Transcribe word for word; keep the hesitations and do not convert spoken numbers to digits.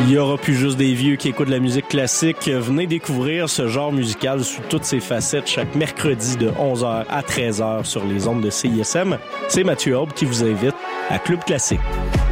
Il y aura plus juste des vieux qui écoutent de la musique classique. Venez découvrir ce genre musical sous toutes ses facettes chaque mercredi de onze heures à treize heures sur les ondes de C I S M. C'est Mathieu Aube qui vous invite à Club Classique.